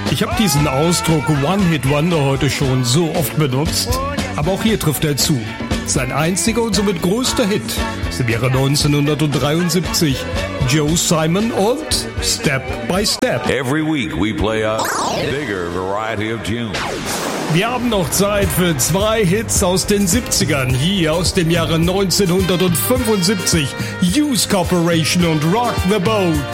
Ich habe diesen Ausdruck One-Hit-Wonder heute schon so oft benutzt, aber auch hier trifft er zu. Sein einziger und somit größter Hit ist im Jahre 1973 Joe Simon und Step by Step. Every week we play a bigger variety of tunes. Wir haben noch Zeit für 2 Hits aus den 70ern, hier aus dem Jahre 1975, Youth Corporation und Rock the Boat.